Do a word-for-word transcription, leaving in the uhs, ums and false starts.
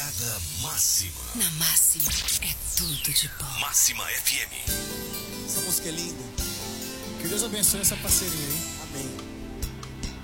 Morada Máxima. Na Máxima é tudo de bom. Máxima F M. Essa música é linda. Que Deus abençoe essa parceria aí. Amém.